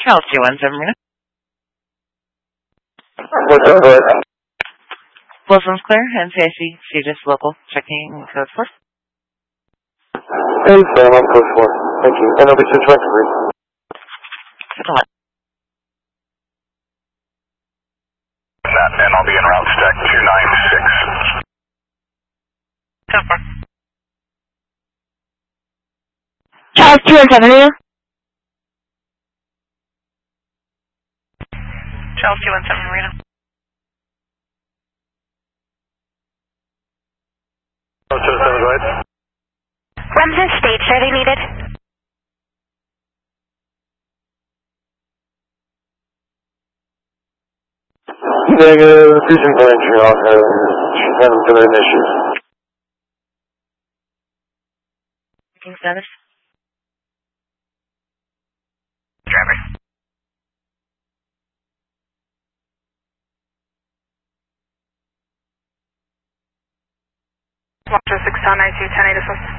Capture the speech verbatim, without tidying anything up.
Chelsea one seven Marina. What's up, bud? Wilson's clear, N C I C, C J S local, checking code four. Hey, Sam, I'm code four. Thank you. N O B six record, please. And I'll be in route stack two nine six. Charles two one seven Marina. Charles two one seven Marina. Charles two one seven, go ahead. When's the stage are they needed? Negative, reason for entry off, uh, she's having some issues. Checking status. Driver. Watcher six nine two ten eight assist.